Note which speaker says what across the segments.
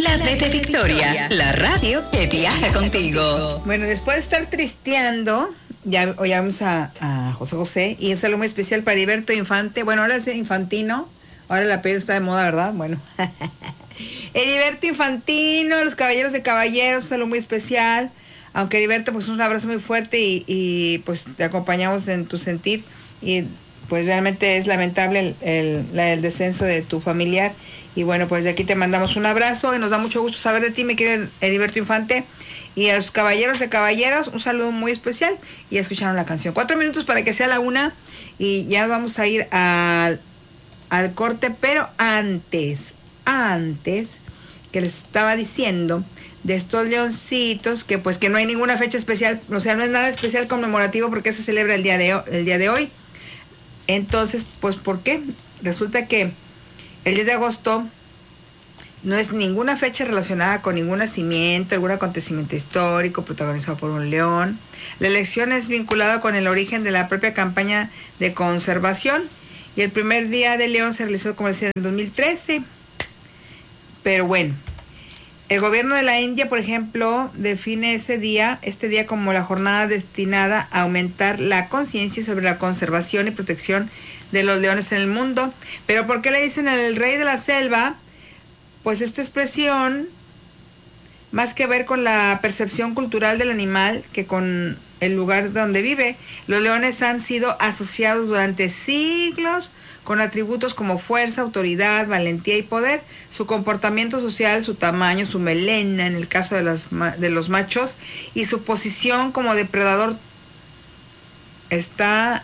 Speaker 1: La B de Victoria, la radio que viaja contigo.
Speaker 2: Bueno, después de estar tristeando, ya oímos a José José, y un saludo muy especial para Heriberto Infante. Bueno, ahora es Infantino, ahora el apellido está de moda, ¿verdad? Bueno. Heriberto Infantino, los caballeros de caballeros, un saludo muy especial. Aunque Heriberto, pues un abrazo muy fuerte y pues te acompañamos en tu sentir. Y pues realmente es lamentable el descenso de tu familiar. Y bueno, pues de aquí te mandamos un abrazo y nos da mucho gusto saber de ti, mi querido Heriberto Infante. Y a los caballeros de caballeros, un saludo muy especial. Y escucharon la canción. 4 minutos para que sea la 1 y ya vamos a ir al corte. Pero antes que les estaba diciendo de estos leoncitos, que pues que no hay ninguna fecha especial, o sea, no es nada especial conmemorativo porque se celebra el día de hoy. Entonces, pues, ¿por qué? Resulta que el 10 de agosto no es ninguna fecha relacionada con ningún nacimiento, algún acontecimiento histórico protagonizado por un león. La elección es vinculada con el origen de la propia campaña de conservación y el primer día del león se realizó, como decía, en el 2013. Pero bueno, el gobierno de la India, por ejemplo, define este día como la jornada destinada a aumentar la conciencia sobre la conservación y protección de los leones en el mundo. Pero ¿por qué le dicen el rey de la selva? Pues esta expresión, más que ver con la percepción cultural del animal que con el lugar donde vive, los leones han sido asociados durante siglos con atributos como fuerza, autoridad, valentía y poder. Su comportamiento social, su tamaño, su melena en el caso de los machos, y su posición como depredador está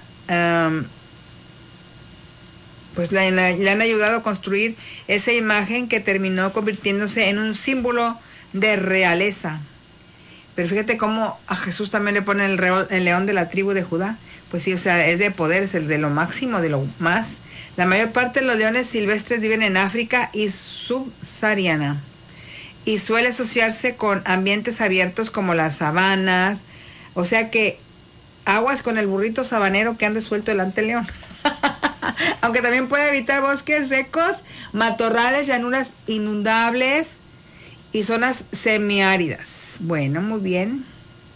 Speaker 2: pues le han ayudado a construir esa imagen que terminó convirtiéndose en un símbolo de realeza. Pero fíjate cómo a Jesús también le pone el león de la tribu de Judá. Pues sí, o sea, es de poder, es el de lo máximo, de lo más. La mayor parte de los leones silvestres viven en África y subsahariana y suele asociarse con ambientes abiertos como las sabanas. O sea que aguas con el burrito sabanero que anda suelto delante del león. Aunque también puede evitar bosques secos, matorrales, llanuras inundables y zonas semiáridas. Bueno, muy bien.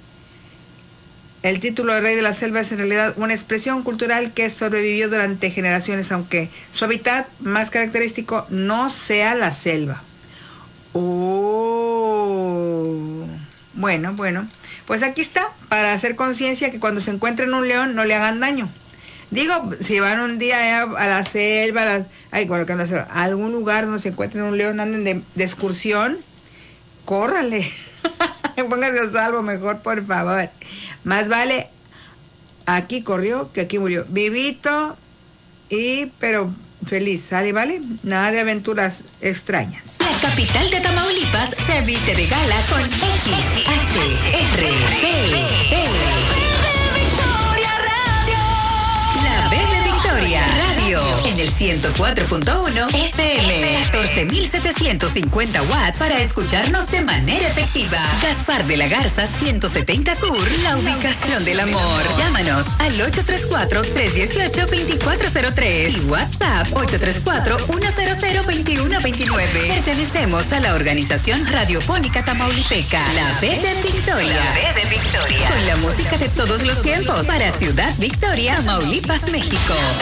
Speaker 2: El título de Rey de la Selva es en realidad una expresión cultural que sobrevivió durante generaciones, aunque su hábitat más característico no sea la selva. Bueno, pues aquí está, para hacer conciencia que cuando se encuentren un león no le hagan daño. Digo, si van un día a la selva, a algún lugar donde se encuentren un león, anden de excursión, córrale. Póngase a salvo mejor, por favor. Más vale aquí corrió que aquí murió. Vivito pero feliz, ¿sale? ¿Vale? Nada de aventuras extrañas.
Speaker 1: La capital de Tamaulipas se viste de gala con XHRP. La B de Victoria Radio en el 104.1 FM, 14,750 watts para escucharnos de manera efectiva. Gaspar de la Garza 170 Sur, la ubicación del amor. Llámanos al 834-318-2403 y WhatsApp 834-100-2129. Pertenecemos a la organización radiofónica tamaulipeca, La B de Victoria. La B de Victoria. Con la música de todos los tiempos para Ciudad Victoria, Tamaulipas, México.